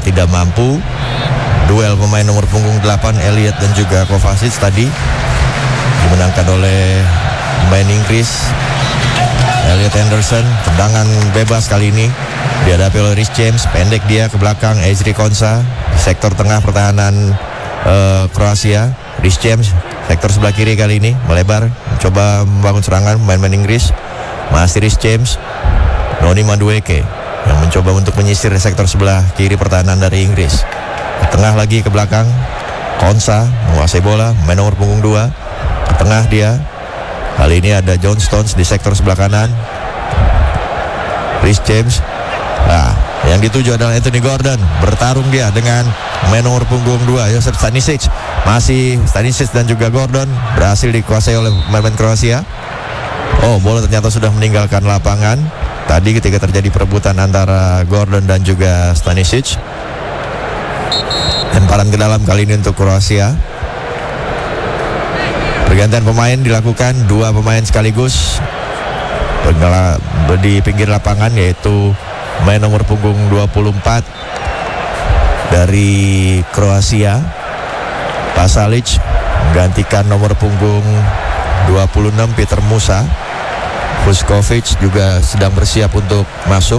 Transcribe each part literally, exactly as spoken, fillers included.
tidak mampu. Duel pemain nomor punggung delapan Elliot dan juga Kovacic tadi dimenangkan oleh pemain Inggris. Elliot Henderson, tendangan bebas kali ini dihadapi oleh Rhys James, pendek dia ke belakang. Ezri Konsa, sektor tengah pertahanan uh, Kroasia. Rhys James, sektor sebelah kiri kali ini melebar, coba membangun serangan pemain-pemain Inggris. Masih Rhys James, Noni Madueke yang mencoba untuk menyisir sektor sebelah kiri pertahanan dari Inggris. Ke tengah lagi ke belakang, Konsa menguasai bola, main nomor punggung dua. Ke tengah dia. Kali ini ada John Stones di sektor sebelah kanan. Rhys James. Nah, yang dituju adalah Anthony Gordon. Bertarung dia dengan main nomor punggung dua Josip Stanisic. Masih Stanisic dan juga Gordon berhasil dikuasai oleh pemain Kroasia. Oh, bola ternyata sudah meninggalkan lapangan tadi ketika terjadi perebutan antara Gordon dan juga Stanisic. Lemparan ke dalam kali ini untuk Kroasia. Pergantian pemain dilakukan, dua pemain sekaligus di pinggir lapangan, yaitu pemain nomor punggung dua puluh empat dari Kroasia, Pasalic, menggantikan nomor punggung dua puluh enam Peter Musa. Vuskovic juga sedang bersiap untuk masuk.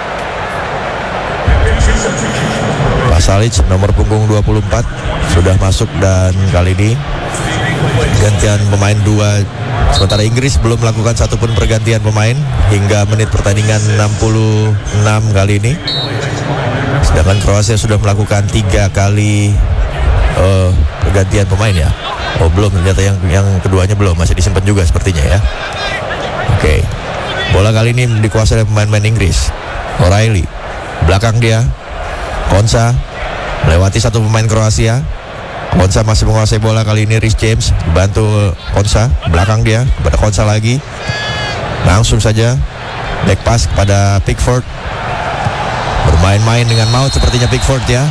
Pasalic nomor punggung dua puluh empat sudah masuk, dan kali ini pergantian pemain dua. Sementara Inggris belum melakukan satupun pergantian pemain hingga menit pertandingan enam puluh enam kali ini. Sedangkan Kroasia sudah melakukan tiga kali uh, pergantian pemain ya. Oh belum, ternyata yang yang keduanya belum, masih disimpan juga sepertinya ya. Oke, okay. Bola kali ini dikuasai oleh pemain-pemain Inggris. O'Reilly, belakang dia, Konsa melewati satu pemain Kroasia. Konsa masih menguasai bola, kali ini Rhys James dibantu Konsa, belakang dia kepada Konsa lagi. Langsung saja back pass kepada Pickford. Bermain-main dengan maut sepertinya Pickford ya.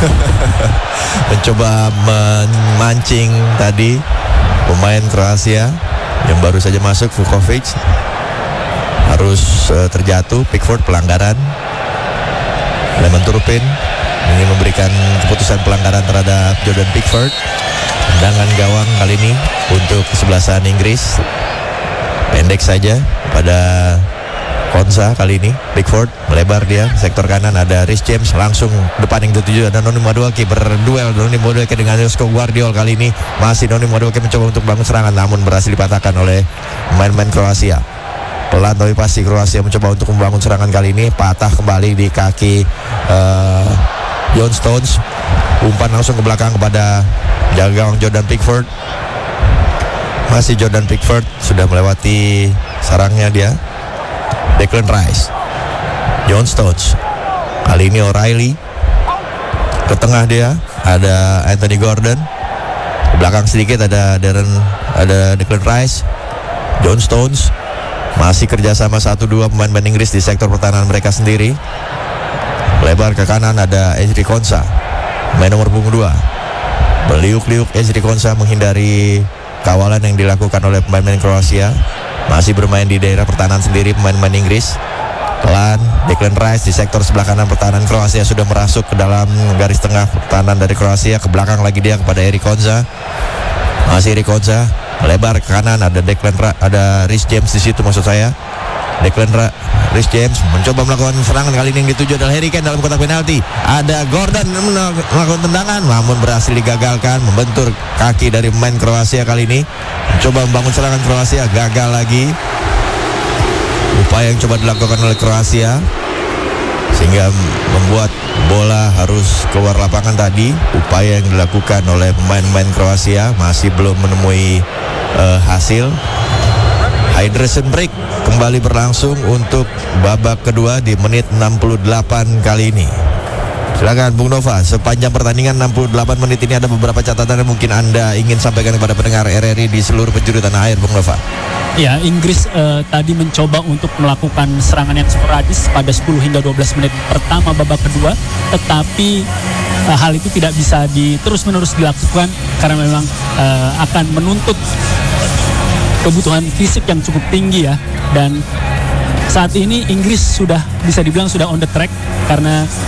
Mencoba memancing tadi pemain Kroasia yang baru saja masuk, Vukovic. Harus uh, terjatuh Pickford, pelanggaran. Lemon Turpin ingin memberikan keputusan pelanggaran terhadap Jordan Pickford. Tendangan gawang kali ini untuk kesebelasan Inggris. Pendek saja pada Konsa kali ini. Pickford melebar dia sektor kanan, ada Rhys James langsung depan yang dituju, ada Noni Madueke berduel Noni Madueke dengan Josko Gvardiol. Kali ini masih Noni Madueke mencoba untuk bangun serangan, namun berhasil dipatahkan oleh pemain-pemain Kroasia. Pelan tapi pasti Kroasia mencoba untuk membangun serangan kali ini, patah kembali di kaki uh, John Stones. Umpan langsung ke belakang kepada jaga gawang Jordan Pickford. Masih Jordan Pickford sudah melewati sarangnya dia. Declan Rice, John Stones, kali ini O'Reilly. Ke tengah dia ada Anthony Gordon. Ke belakang sedikit ada Darren, ada Declan Rice, John Stones. Masih kerjasama satu dua pemain-pemain Inggris di sektor pertahanan mereka sendiri. Lebar ke kanan ada Ezri Konsa, main nomor punggung dua. Berliuk-liuk Ezri Konsa menghindari kawalan yang dilakukan oleh pemain-pemain Kroasia. Masih bermain di daerah pertahanan sendiri pemain-pemain Inggris. Pelan Declan Rice di sektor sebelah kanan pertahanan Kroasia sudah merasuk ke dalam garis tengah pertahanan dari Kroasia. Ke belakang lagi dia kepada Erik Konsa. Masih Erik Konsa melebar ke kanan, ada Declan Ra- ada Rhys James di situ maksud saya. Declan Ra- Rhys James mencoba melakukan serangan, kali ini yang dituju adalah Harry Kane dalam kotak penalti. Ada Gordon melakukan tendangan, namun berhasil digagalkan, membentur kaki dari pemain Kroasia kali ini. Mencoba membangun serangan Kroasia, gagal lagi. Upaya yang coba dilakukan oleh Kroasia sehingga membuat bola harus keluar lapangan tadi. Upaya yang dilakukan oleh pemain-pemain Kroasia masih belum menemui uh, hasil. Hydration break kembali berlangsung untuk babak kedua di menit enam puluh delapan kali ini. Silakan Bung Nova, sepanjang pertandingan enam puluh delapan menit ini ada beberapa catatan yang mungkin Anda ingin sampaikan kepada pendengar R R I di seluruh penjuru tanah air, Bung Nova. Ya, Inggris uh, tadi mencoba untuk melakukan serangan yang sporadis pada sepuluh hingga dua belas menit pertama babak kedua, tetapi uh, hal itu tidak bisa di, terus-menerus dilakukan karena memang uh, akan menuntut kebutuhan fisik yang cukup tinggi ya. Dan saat ini Inggris sudah bisa dibilang sudah on the track karena